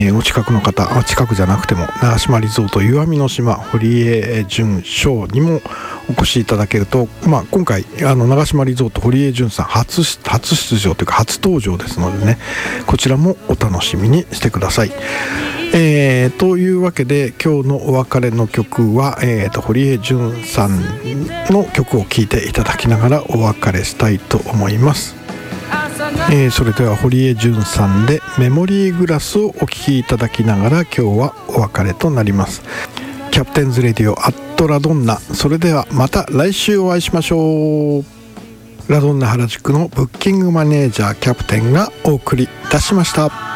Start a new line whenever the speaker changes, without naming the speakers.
お近くの方、近くじゃなくても長島リゾート岩見の島堀江純ショーにもお越しいただけると、今回長島リゾート堀江純さん初出場というか初登場ですのでね、こちらもお楽しみにしてください。というわけで今日のお別れの曲は、堀江純さんの曲を聴いていただきながらお別れしたいと思います。それでは堀江純さんでメモリーグラスをお聴きいただきながら今日はお別れとなります。キャプテンズレディオアットラドンナ、それではまた来週お会いしましょう。ラドンナ原宿のブッキングマネージャーキャプテンがお送りいたしました。